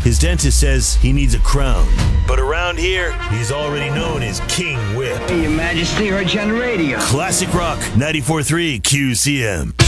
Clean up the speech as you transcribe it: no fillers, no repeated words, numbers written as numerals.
His dentist says he needs a crown. But around here, he's already known as King Whip. Your Majesty, heard you on the radio. Classic Rock 94.3 QCM.